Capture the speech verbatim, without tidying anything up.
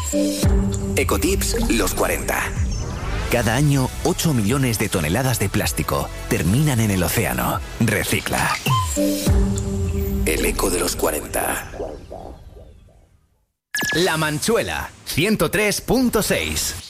Ecotips los cuarenta. Cada año, ocho millones de toneladas de plástico terminan en el océano. Recicla. El eco de los cuarenta. La Manchuela, ciento tres punto seis.